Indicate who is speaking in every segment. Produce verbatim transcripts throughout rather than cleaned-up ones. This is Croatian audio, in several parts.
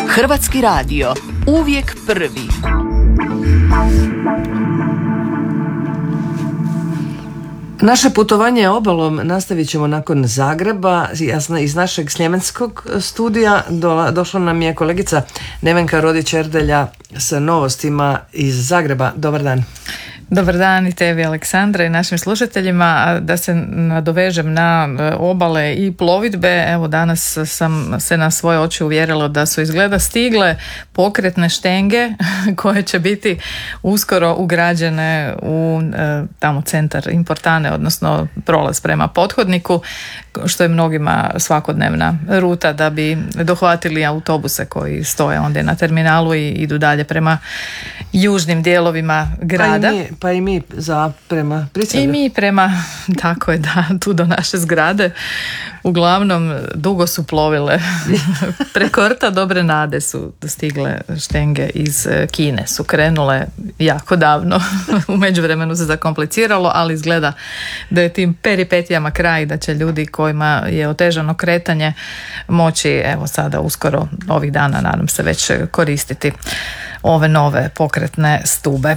Speaker 1: Hrvatski radio, uvijek prvi.
Speaker 2: Naše putovanje obalom nastavit ćemo nakon Zagreba. Jasno, iz našeg sljemenskog studija dola, došla nam je kolegica Nevenka Rodić-Erdelja s novostima iz Zagreba. Dobar dan.
Speaker 3: Dobar dan i tebi, Aleksandra, i našim slušateljima. Da se nadovežem na obale i plovidbe, evo danas sam se na svoje oči uvjerila da su izgleda stigle pokretne štenge koje će biti uskoro ugrađene u tamo centar Importane, odnosno prolaz prema pothodniku, što je mnogima svakodnevna ruta da bi dohvatili autobuse koji stoje ondje na terminalu i idu dalje prema južnim dijelovima grada.
Speaker 2: Pa i mi, pa i mi za prema Prisavlju.
Speaker 3: I mi prema, tako je, da, tu do naše zgrade. Uglavnom, dugo su plovile. Preko rta Dobre nade su stigle štenge iz Kine. Su krenule jako davno. U međuvremenu se zakompliciralo, ali izgleda da je tim peripetijama kraj, da će ljudi kojima je otežano kretanje moći, evo sada uskoro ovih dana, nadam se, već koristiti ove nove pokretne stube.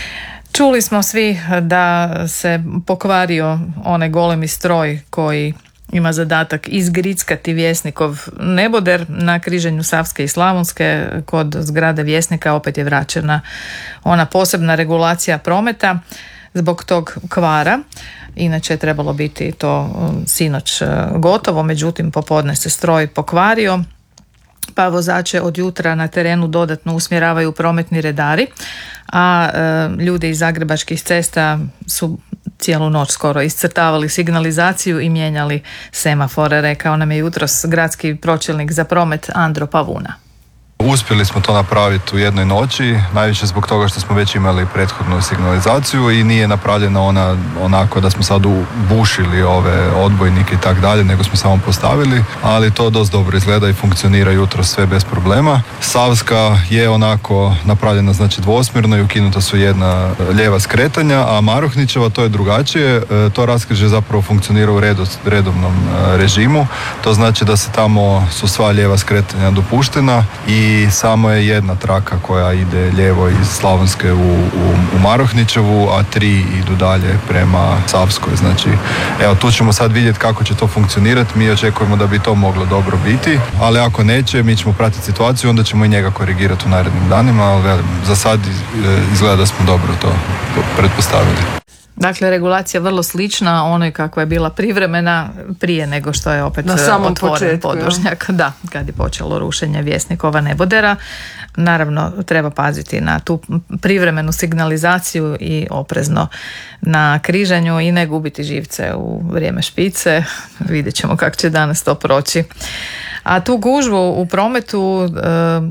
Speaker 3: Čuli smo svi da se pokvario onaj golemi stroj koji ima zadatak izgrickati Vjesnikov neboder na križanju Savske i Slavonske. Kod zgrade Vjesnika opet je vraćena ona posebna regulacija prometa zbog tog kvara. Inače je trebalo biti to sinoć gotovo, međutim popodne se stroj pokvario, pa vozače od jutra na terenu dodatno usmjeravaju prometni redari, a e, ljudi iz zagrebačkih cesta su cijelu noć skoro iscrtavali signalizaciju i mijenjali semafore, rekao nam je jutros gradski pročelnik za promet Andro Pavuna.
Speaker 4: Uspjeli smo to napraviti u jednoj noći, najviše zbog toga što smo već imali prethodnu signalizaciju i nije napravljena ona onako da smo sad ubušili ove odbojnike i tak dalje, nego smo samo postavili, ali to dosta dobro izgleda i funkcionira jutro sve bez problema. Savska je onako napravljena, znači dvosmjerno, i ukinuta su jedna lijeva skretanja, a Marohničeva to je drugačije, to raskrižje zapravo funkcionira u redu, redovnom režimu, to znači da se tamo su sva lijeva skretanja dopuštena i i samo je jedna traka koja ide lijevo iz Slavonske u, u, u Marohničevu, a tri idu dalje prema Savskoj. Znači, evo, tu ćemo sad vidjeti kako će to funkcionirati. Mi očekujemo da bi to moglo dobro biti, ali ako neće, mi ćemo pratiti situaciju, onda ćemo i njega korigirati u narednim danima, ali velim, za sad izgleda da smo dobro to pretpostavili.
Speaker 3: Dakle, regulacija vrlo slična onoj kakva je bila privremena prije nego što je opet
Speaker 2: na samom
Speaker 3: otvoren
Speaker 2: početku,
Speaker 3: podvožnjak. Ja. Da, kad je počelo rušenje Vjesnikova nebodera. Naravno, treba paziti na tu privremenu signalizaciju i oprezno na križanju i ne gubiti živce u vrijeme špice. Vidjet ćemo kako će danas to proći. A tu gužvu u prometu e,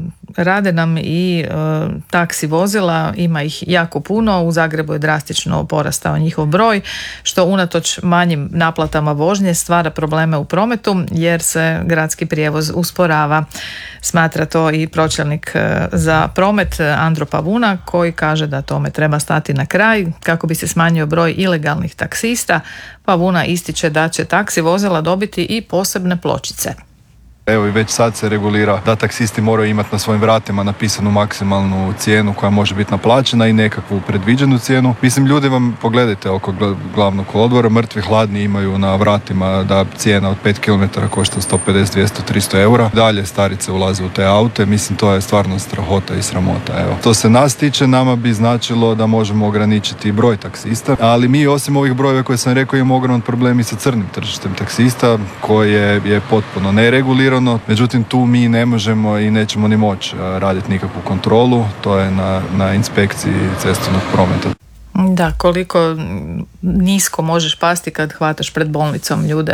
Speaker 3: rade nam i e, taksi vozila, ima ih jako puno, u Zagrebu je drastično porastao njihov broj, što unatoč manjim naplatama vožnje stvara probleme u prometu jer se gradski prijevoz usporava. Smatra to i pročelnik za promet Andro Pavuna, koji kaže da tome treba stati na kraj kako bi se smanjio broj ilegalnih taksista. Pavuna ističe da će taksi vozila dobiti i posebne pločice.
Speaker 4: Evo i već sad se regulira da taksisti moraju imati na svojim vratima napisanu maksimalnu cijenu koja može biti naplaćena i nekakvu predviđenu cijenu. Mislim, ljudi vam pogledajte oko glavnog kolodvora, mrtvi hladni imaju na vratima da cijena od pet kilometara košta sto pedeset, dvjesto, tristo eura. Dalje starice ulaze u te aute, mislim to je stvarno strahota i sramota. Evo. To se nas tiče, nama bi značilo da možemo ograničiti broj taksista, ali mi osim ovih brojeva koje sam rekao imamo ogroman problem i sa crnim tržištem taksista koje je potpuno neregulirano. Međutim, tu mi ne možemo i nećemo ni moći raditi nikakvu kontrolu, to je na, na inspekciji cestovnog prometa.
Speaker 3: Da, koliko nisko možeš pasti kad hvataš pred bolnicom ljude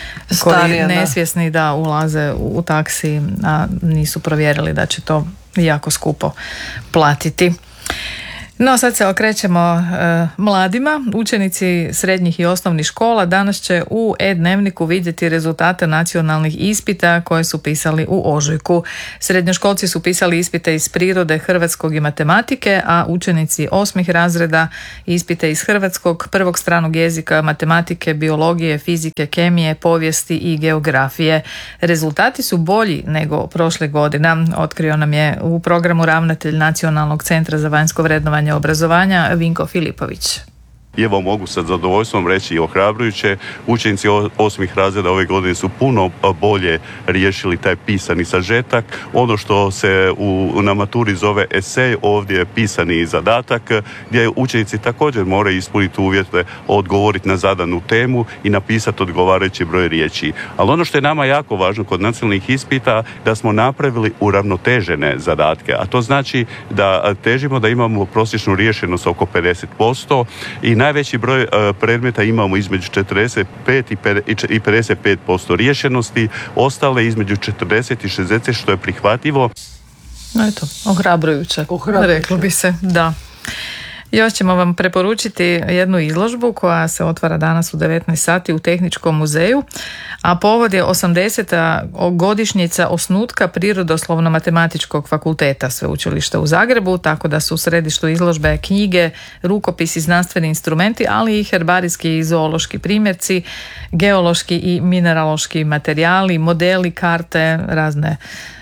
Speaker 3: koji nesvjesni da ulaze u, u taksi, a nisu provjerili da će to jako skupo platiti. No, sad se okrećemo e, mladima. Učenici srednjih i osnovnih škola danas će u e-dnevniku vidjeti rezultate nacionalnih ispita koje su pisali u ožujku. Srednjoškolci su pisali ispite iz prirode, hrvatskog i matematike, a učenici osmih razreda ispite iz hrvatskog, prvog stranog jezika, matematike, biologije, fizike, kemije, povijesti i geografije. Rezultati su bolji nego prošle godine, otkrio nam je u programu ravnatelj Nacionalnog centra za vanjsko vrednovanje obrazovanja Vinko Filipović.
Speaker 5: I evo mogu sa zadovoljstvom reći i ohrabrujuće, učenici osmih razreda ove godine su puno bolje riješili taj pisani sažetak. Ono što se u, na maturi zove esej, ovdje je pisani zadatak gdje učenici također moraju ispuniti uvjete, odgovoriti na zadanu temu i napisati odgovarajući broj riječi. Ali ono što je nama jako važno kod nacionalnih ispita, da smo napravili uravnotežene zadatke, a to znači da težimo da imamo prosječnu riješenost oko pedeset posto i najveći broj uh, predmeta imamo između četrdeset pet i pedeset pet posto riješenosti, ostale između četrdeset i šezdeset, što je prihvatljivo.
Speaker 3: Eto, ohrabrujuće, ohrabrujuće, reklo bi se, da. Još ćemo vam preporučiti jednu izložbu koja se otvara danas u devetnaest sati u Tehničkom muzeju, a povod je osamdeseta godišnjica osnutka Prirodoslovno-matematičkog fakulteta Sveučilišta u Zagrebu, tako da su u središtu izložbe knjige, rukopisi, znanstveni instrumenti, ali i herbarijski i zoološki primjerci, geološki i mineraloški materijali, modeli, karte, razne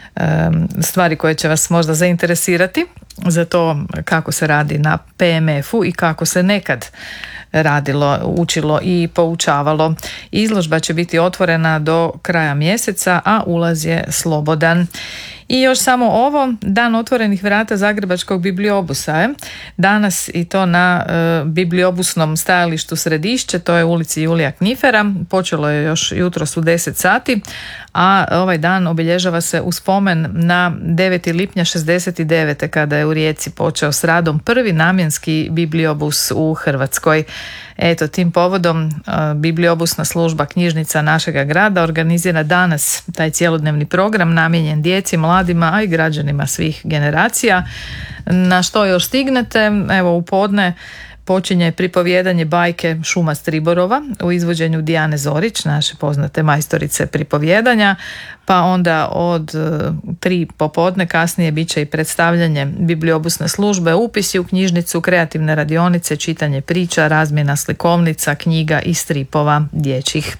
Speaker 3: stvari koje će vas možda zainteresirati za to kako se radi na P M F-u i kako se nekad radilo, učilo i poučavalo. Izložba će biti otvorena do kraja mjeseca, a ulaz je slobodan. I još samo ovo, dan otvorenih vrata Zagrebačkog bibliobusa je danas, i to na e, bibliobusnom stajalištu Središće, to je u ulici Julija Knifera. Počelo je još jutros u deset sati, a ovaj dan obilježava se u spomen na deveti lipnja šezdeset devete kada je u Rijeci počeo s radom prvi namjenski bibliobus u Hrvatskoj. Eto, tim povodom bibliobusna služba knjižnica našega grada organizira danas taj cjelodnevni program namijenjen djeci, mladima, a i građanima svih generacija. Na što još stignete? Evo, u podne počinje pripovijedanje bajke Šuma Striborova u izvođenju Dijane Zorić, naše poznate majstorice pripovijedanja, pa onda od tri popodne kasnije bit će i predstavljanje bibliobusne službe, upisi u knjižnicu, kreativne radionice, čitanje priča, razmjena slikovnica, knjiga i stripova dječjih.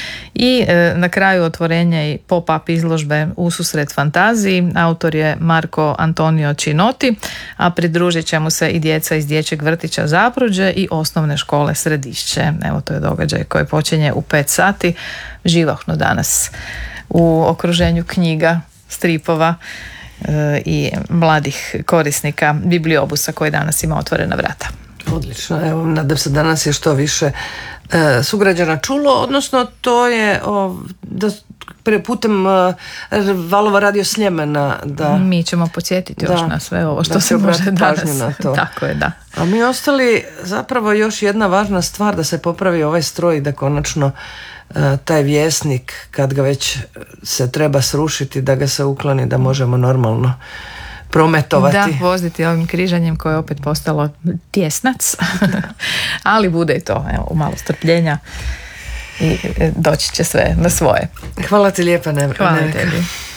Speaker 3: I e, na kraju otvorenje i pop-up izložbe Ususret fantaziji. Autor je Marko Antonio Činoti, a pridružit će mu se i djeca iz dječjeg vrtića Zapruđe i osnovne škole Središće. Evo, to je događaj koji počinje u pet sati, živahno danas u okruženju knjiga, stripova e, i mladih korisnika bibliobusa koji danas ima otvorena vrata.
Speaker 2: Odlično, evo, nadam se danas je što više e, sugrađana čulo, odnosno to je o, da pre putem e, Valova radio Sljemena da...
Speaker 3: Mi ćemo podsjetiti još
Speaker 2: da,
Speaker 3: na sve ovo što
Speaker 2: da
Speaker 3: se može danas.
Speaker 2: Na to.
Speaker 3: Tako je, da.
Speaker 2: A mi ostali, zapravo još jedna važna stvar, da se popravi ovaj stroj, da konačno e, taj vjesnik, kad ga već se treba srušiti, da ga se ukloni, da možemo normalno prometovati.
Speaker 3: Da, voziti ovim križanjem koje je opet postalo tjesnac, ali bude i to, evo, malo strpljenja i doći će sve na svoje.
Speaker 2: Hvala ti lijepa, Nevenka.
Speaker 3: Hvala tebi.